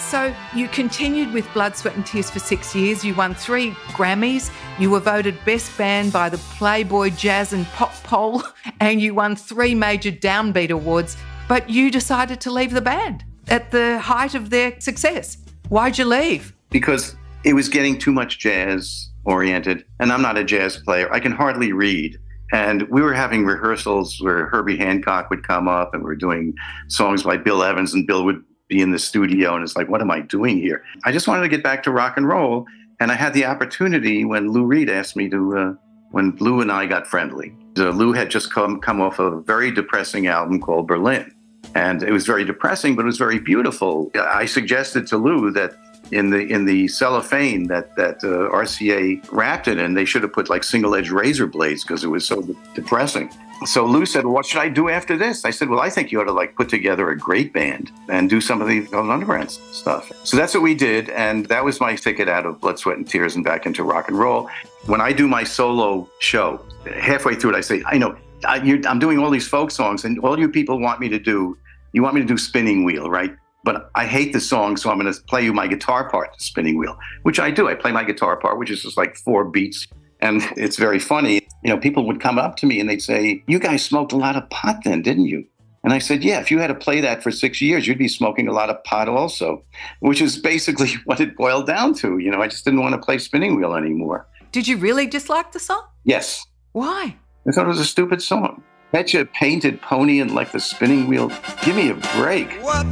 So you continued with Blood, Sweat and Tears for 6 years. You won 3 Grammys. You were voted Best Band by the Playboy Jazz and Pop Poll, and you won 3 major Downbeat awards. But you decided to leave the band at the height of their success. Why'd you leave? Because it was getting too much jazz-oriented, and I'm not a jazz player. I can hardly read. And we were having rehearsals where Herbie Hancock would come up, and we were doing songs by Bill Evans, and Bill would be in the studio, and it's like, what am I doing here? I just wanted to get back to rock and roll, and I had the opportunity when Lou Reed asked me to, when Lou and I got friendly. Lou had just come off a very depressing album called Berlin, and it was very depressing, but it was very beautiful. I suggested to Lou that in the cellophane that RCA wrapped it in, they should have put like single-edged razor blades because it was so depressing. So Lou said, well, what should I do after this? I said, well, I think you ought to like put together a great band and do some of the Underground stuff. So that's what we did, and that was my ticket out of Blood, Sweat and Tears and back into rock and roll. When I do my solo show, halfway through it, I say, I know, I'm doing all these folk songs, and all you people want me to do Spinning Wheel, right? But I hate the song, so I'm going to play you my guitar part, Spinning Wheel, which I do. I play my guitar part, which is just like 4 beats. And it's very funny. You know, people would come up to me and they'd say, you guys smoked a lot of pot then, didn't you? And I said, yeah, if you had to play that for 6 years, you'd be smoking a lot of pot also, which is basically what it boiled down to. You know, I just didn't want to play Spinning Wheel anymore. Did you really dislike the song? Yes. Why? I thought it was a stupid song. Bet you a painted pony and like the spinning wheel. Give me a break. What?